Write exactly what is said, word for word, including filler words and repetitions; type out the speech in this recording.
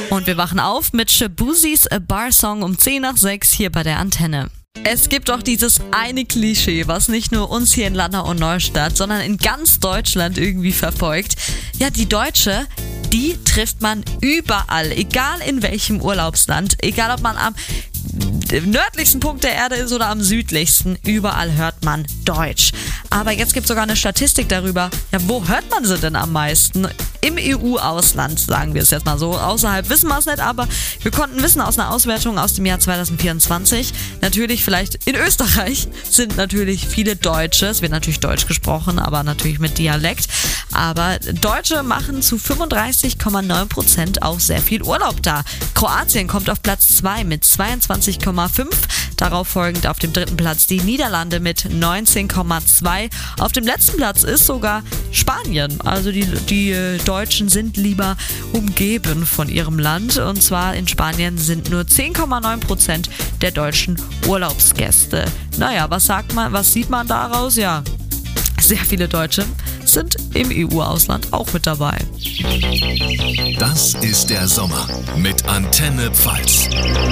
Und wir wachen auf mit Shabuzis A Bar Song um zehn nach sechs hier bei der Antenne. Es gibt doch dieses eine Klischee, was nicht nur uns hier in Landau und Neustadt, sondern in ganz Deutschland irgendwie verfolgt. Ja, die Deutsche, die trifft man überall, egal in welchem Urlaubsland, egal ob man am nördlichsten Punkt der Erde ist oder am südlichsten, überall hört man Deutsch. Aber jetzt gibt es sogar eine Statistik darüber, ja, wo hört man sie denn am meisten? Im E U-Ausland, sagen wir es jetzt mal so. Außerhalb wissen wir es nicht, aber wir konnten wissen aus einer Auswertung aus dem Jahr zwanzig vierundzwanzig, natürlich vielleicht in Österreich sind natürlich viele Deutsche, es wird natürlich Deutsch gesprochen, aber natürlich mit Dialekt, aber Deutsche machen zu fünfunddreißig Komma neun Prozent auch sehr viel Urlaub da. Kroatien kommt auf Platz zwei mit zweiundzwanzig Komma fünf, darauf folgend auf dem dritten Platz die Niederlande mit neunzehn Komma zwei. Auf dem letzten Platz ist sogar Spanien, also die, die Deutschen sind lieber umgeben von ihrem Land, und zwar in Spanien sind nur zehn Komma neun Prozent der deutschen Urlaubsgäste. Naja, was sagt man, was sieht man daraus? Ja, sehr viele Deutsche sind im E U-Ausland auch mit dabei. Das ist der Sommer mit Antenne Pfalz.